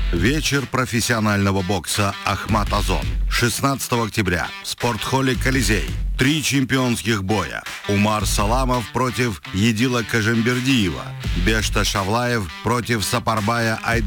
Вечер профессионального бокса «Ахмат Озон». 16 октября. В спортхолле «Колизей». 3 чемпионских боя. Умар Саламов против Едила Кажембердиева. Бешта Шавлаев против Сапарбая Айдарова.